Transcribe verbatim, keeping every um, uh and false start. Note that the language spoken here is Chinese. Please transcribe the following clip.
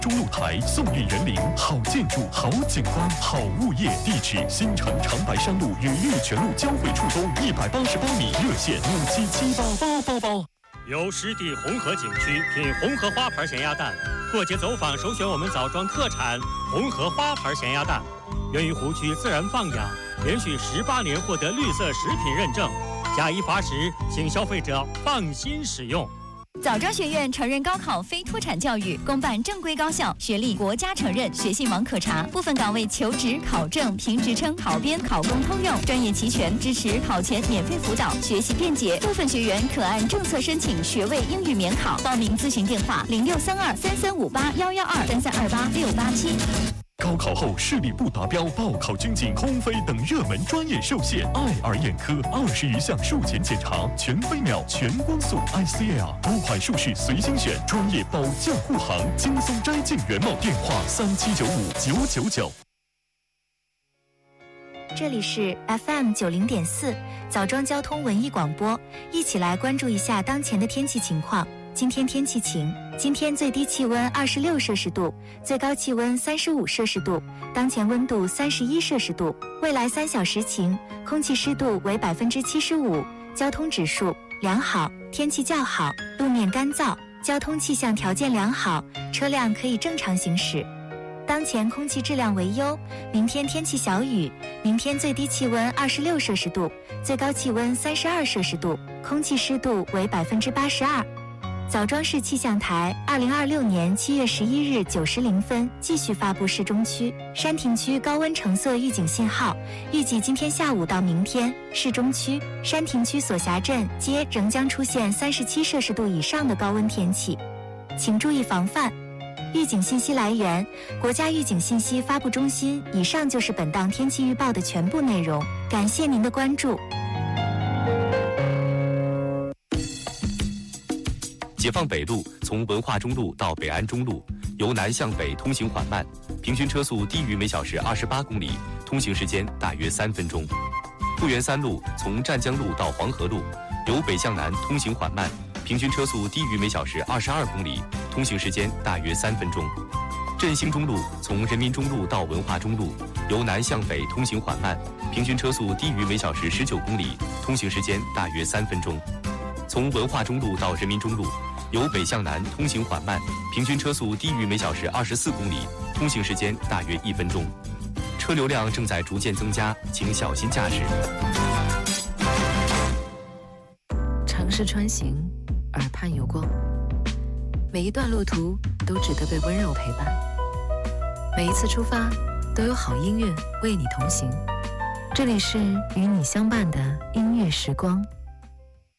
中露台送运园林，好建筑、好景观、好物业。地址：新城长白山路与玉泉路交汇处东一百八十八米，热线五七七八八八八。 由湿地红河景区品红河花牌咸鸭蛋，过节走访首选我们枣庄特产红河花牌咸鸭蛋，源于湖区自然放养，连续十八年获得绿色食品认证，假一罚十，请消费者放心使用。 枣庄学院承认高考非脱产教育，公办正规高校，学历国家承认，学信网可查。部分岗位求职、考证、评职称、考编、考公通用，专业齐全，支持考前免费辅导，学习便捷。部分学员可按政策申请学位英语免考。报名咨询电话：零六三二三三五八幺幺二三三二八六八七。 高考后视力不达标，报考军警、空飞等热门专业受限。爱尔眼科二十余项术前检查，全飞秒、全光速 I C L， 多款术式随心选，专业保驾护航，轻松摘镜原貌。电话：三七九五九九九。 这里是 F M 九零点四枣庄交通文艺广播，一起来关注一下当前的天气情况。今天天气晴，今天最低气温二十六摄氏度，最高气温三十五摄氏度，当前温度三十一摄氏度。未来三小时晴，空气湿度为百分之七十五，交通指数良好，天气较好，路面干燥，交通气象条件良好，车辆可以正常行驶。当前空气质量为优，明天天气小雨，明天最低气温二十六摄氏度，最高气温三十二摄氏度，空气湿度为百分之八十二。枣庄市气象台二零二六年七月十一日九时零分继续发布市中区、山亭区高温橙色预警信号，预计今天下午到明天，市中区、山亭区所辖镇皆仍将出现三十七摄氏度以上的高温天气，请注意防范。预警信息来源：国家预警信息发布中心。以上就是本档天气预报的全部内容，感谢您的关注。 解放北路从文化中路到北安中路，由南向北通行缓慢，平均车速低于每小时二十八公里，通行时间大约三分钟。富源三路从湛江路到黄河路，由北向南通行缓慢，平均车速低于每小时二十二公里，通行时间大约三分钟。振兴中路从人民中路到文化中路，由南向北通行缓慢，平均车速低于每小时十九公里，通行时间大约三分钟。从文化中路到人民中路，由北向南通行缓慢，平均车速低于每小时二十四公里，通行时间大约一分钟。车流量正在逐渐增加，请小心驾驶。 城市穿行，耳畔有光，每一段路途都值得被温柔陪伴，每一次出发都有好音乐为你同行。这里是与你相伴的音乐时光。